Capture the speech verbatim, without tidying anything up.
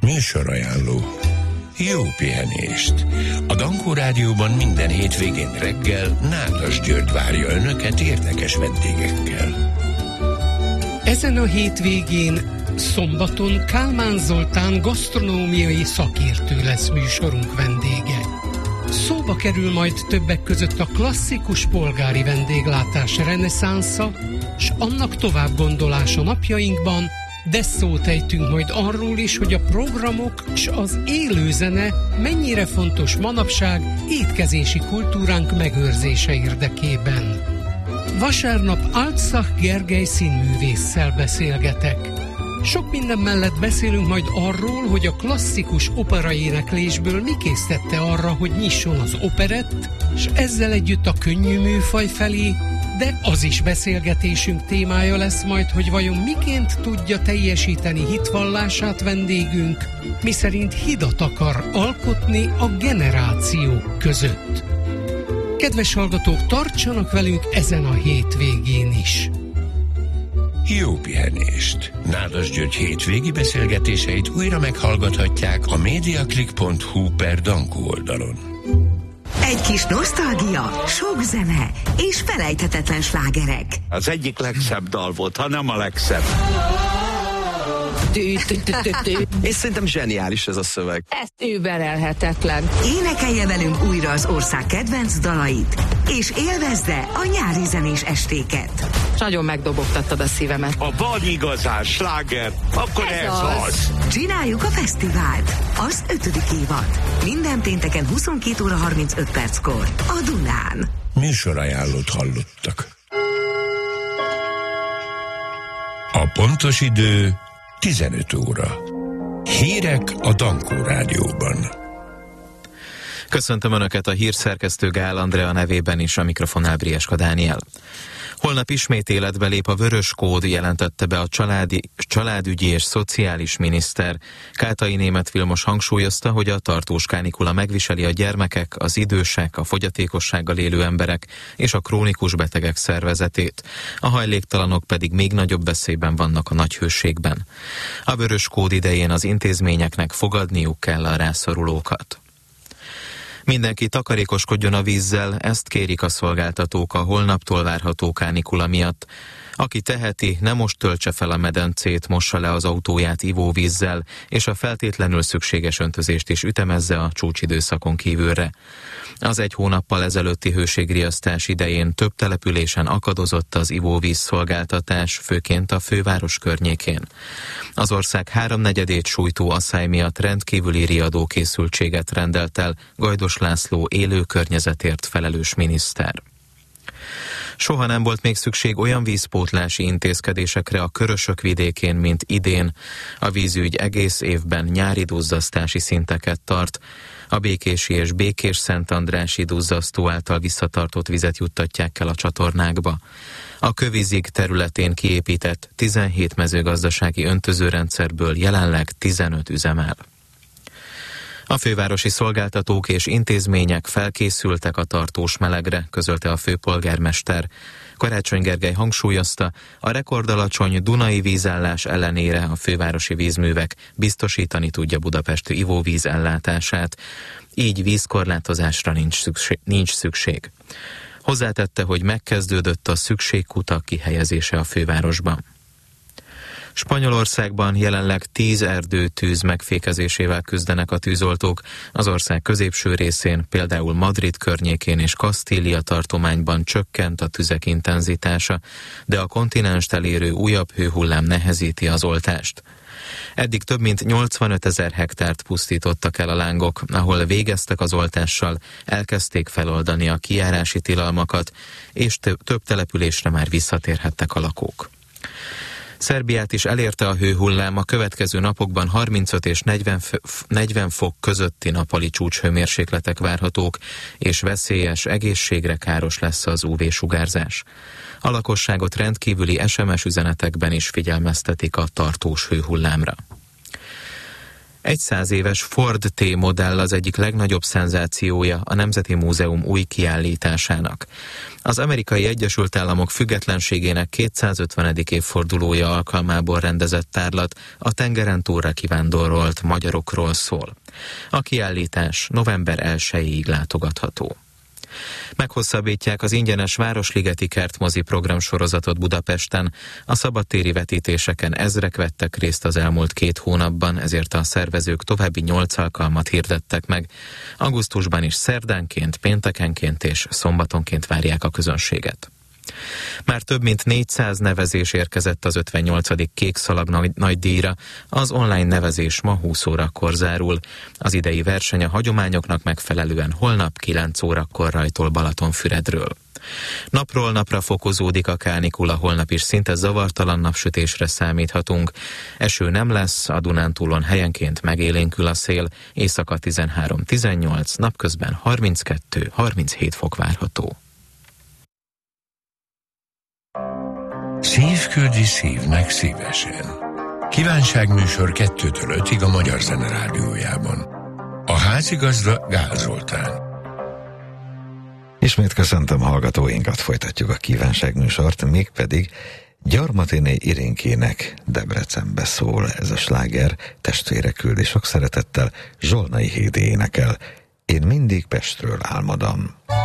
Műsorajánló. Jó pihenést! A Dankó Rádióban minden hétvégén reggel Nádas György várja önöket érdekes vendégekkel. Ezen a hétvégén szombaton Kálmán Zoltán gasztronómiai szakértő lesz műsorunk vendége. Szóba kerül majd többek között a klasszikus polgári vendéglátás reneszánsza, s annak továbbgondolása napjainkban, de szót ejtünk majd arról is, hogy a programok s az élőzene mennyire fontos manapság étkezési kultúránk megőrzése érdekében. Vasárnap Altszach Gergely színművésszel beszélgetek. Sok minden mellett beszélünk majd arról, hogy a klasszikus operaéneklésből mi késztette arra, hogy nyisson az operett, és ezzel együtt a könnyű műfaj felé, de az is beszélgetésünk témája lesz majd, hogy vajon miként tudja teljesíteni hitvallását vendégünk, miszerint hidat akar alkotni a generációk között. Kedves hallgatók, tartsanak velünk ezen a hétvégén is! Jó pihenést! Nádas György hétvégi beszélgetéseit újra meghallgathatják a mediaclick pont hu per Dankó oldalon. Egy kis nosztalgia, sok zene és felejthetetlen slágerek. Az egyik legszebb dal volt, ha nem a legszebb. És szerintem zseniális ez a szöveg. Ez überelhetetlen. Énekelje velünk újra az ország kedvenc dalait, és élvezze a nyári zenés estéket. Nagyon megdobogtattad a szívemet. Ha van igazán sláger, akkor ez, ez az. az. Csináljuk a fesztivált. Az ötödik évad. Minden pénteken huszonkét óra harmincöt perckor a Dunán. Műsorajánlót hallottak. A pontos idő tizenöt óra. Hírek a Dankó Rádióban. Köszöntöm Önöket, a hírszerkesztő Gál Andrea nevében is, a mikrofonnál Brieska Dániel. Holnap ismét életbe lép a vörös kód, jelentette be a családi, családügyi és szociális miniszter. Kátai Németh Vilmos hangsúlyozta, hogy a tartós kánikula megviseli a gyermekek, az idősek, a fogyatékossággal élő emberek és a krónikus betegek szervezetét. A hajléktalanok pedig még nagyobb veszélyben vannak a nagy hőségben. A vörös kód idején az intézményeknek fogadniuk kell a rászorulókat. Mindenki takarékoskodjon a vízzel, ezt kérik a szolgáltatók a holnaptól várható kánikula miatt. Aki teheti, ne most töltse fel a medencét, mossa le az autóját ivóvízzel, és a feltétlenül szükséges öntözést is ütemezze a csúcsidőszakon kívülre. Az egy hónappal ezelőtti hőségriasztás idején több településen akadozott az ivóvíz szolgáltatás, főként a főváros környékén. Az ország háromnegyedét sújtó asszály miatt rendkívüli riadókészültséget rendelt el Gajdos László élő környezetért felelős miniszter. Soha nem volt még szükség olyan vízpótlási intézkedésekre a Körösök vidékén, mint idén. A vízügy egész évben nyári duzzasztási szinteket tart. A békési és békés-szentandrási duzzasztó által visszatartott vizet juttatják el a csatornákba. A Kövizig területén kiépített tizenhét mezőgazdasági öntözőrendszerből jelenleg tizenöt üzemel. A fővárosi szolgáltatók és intézmények felkészültek a tartós melegre, közölte a főpolgármester. Karácsony Gergely hangsúlyozta, a rekordalacsony Dunai vízállás ellenére a fővárosi vízművek biztosítani tudja Budapest ivóvíz ellátását, így vízkorlátozásra nincs szükség. Nincs szükség. Hozzátette, hogy megkezdődött a szükségkutak kihelyezése a fővárosban. Spanyolországban jelenleg tíz erdőtűz megfékezésével küzdenek a tűzoltók. Az ország középső részén, például Madrid környékén és Kasztília tartományban csökkent a tüzek intenzitása, de a kontinenst elérő újabb hőhullám nehezíti az oltást. Eddig több mint nyolcvanötezer hektárt pusztítottak el a lángok, ahol végeztek az oltással, elkezdték feloldani a kijárási tilalmakat, és több településre már visszatérhettek a lakók. Szerbiát is elérte a hőhullám, a következő napokban harmincöt és negyven fok közötti nappali csúcshőmérsékletek várhatók, és veszélyes, egészségre káros lesz az ú vé-sugárzás. A lakosságot rendkívüli es em es üzenetekben is figyelmeztetik a tartós hőhullámra. Egy száz éves Ford T-modell az egyik legnagyobb szenzációja a Nemzeti Múzeum új kiállításának. Az Amerikai Egyesült Államok függetlenségének kétszázötvenedik évfordulója alkalmából rendezett tárlat a tengeren túlra kivándorolt magyarokról szól. A kiállítás november elsejéig látogatható. Meghosszabbítják az ingyenes Városligeti Kertmozi programsorozatot Budapesten. A szabadtéri vetítéseken ezrek vettek részt az elmúlt két hónapban, ezért a szervezők további nyolc alkalmat hirdettek meg. Augusztusban is szerdánként, péntekenként és szombatonként várják a közönséget. Már több mint négyszáz nevezés érkezett az ötvennyolcadik Kék Szalag nagydíjra, az online nevezés ma húsz órakor zárul. Az idei verseny a hagyományoknak megfelelően holnap kilenc órakor rajtol Balatonfüredről. Napról napra fokozódik a kánikula, holnap is szinte zavartalan napsütésre számíthatunk. Eső nem lesz, a Dunántúlon helyenként megélénkül a szél, éjszaka tizenhárom tizennyolc, napközben harminckettő harminchét fok várható. Szív küldi szívnek szívesen. Kívánságműsor kettőtől ötig a Magyar Zene Rádiójában. A házigazda Gál Zoltán. Ismét köszöntöm hallgatóinkat, folytatjuk a kívánságműsort, mégpedig Gyarmatiné Irénkének Debrecenbe szól ez a sláger, testvére küldi sok szeretettel, Zsolnai Hédi énekel. Én mindig Pestről álmodom.